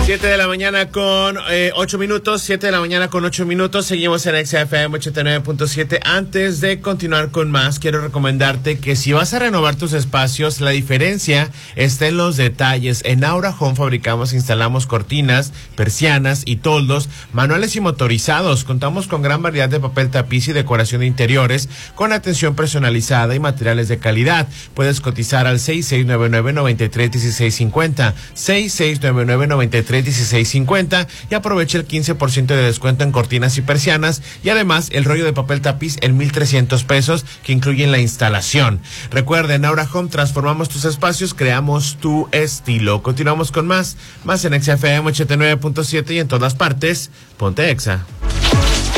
7 de la mañana con 8 minutos, 7 de la mañana con 8 minutos, seguimos en XFM 89.7. Antes de continuar con más, quiero recomendarte que si vas a renovar tus espacios, la diferencia está en los detalles. En Aura Home fabricamos e instalamos cortinas, persianas y toldos, manuales y motorizados. Contamos con gran variedad de papel tapiz y decoración de interiores, con atención personalizada y materiales de calidad. Puedes cotizar al 6699-931650, 6699-931650 y aprovecha el 15% de descuento en cortinas y persianas y además el rollo de papel tapiz en 1,300 pesos que incluyen la instalación. Recuerda, en Aura Home transformamos tus espacios, creamos tu estilo. Continuamos con más en XFM 89.7 y en todas partes, ponte Exa.